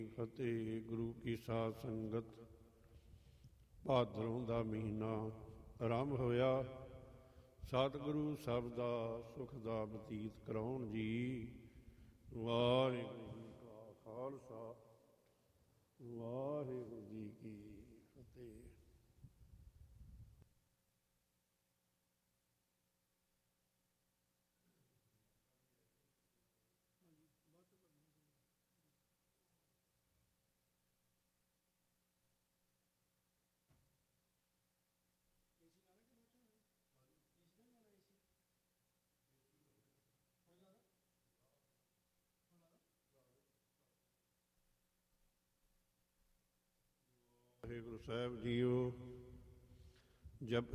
ਫਤਿਹ। ਗੁਰੂ ਕੀ ਸਾਧ ਸੰਗਤ, ਭਾਦਰੋਂ ਦਾ ਮਹੀਨਾ ਆਰੰਭ ਹੋਇਆ। ਸਤਿਗੁਰੂ ਸਭ ਦਾ ਸੁਖ ਦਾ ਬਤੀਤ ਕਰਾਉਣ ਜੀ। ਵਾਹਿਗੁਰੂ ਜੀ ਕਾ ਖਾਲਸਾ, ਵਾਹਿਗੁਰੂ ਜੀ ਕੀ ਫਤਿਹ। ਵਾਹਿਗੁਰੂ ਸਾਹਿਬ ਜੀਓ, ਜਪ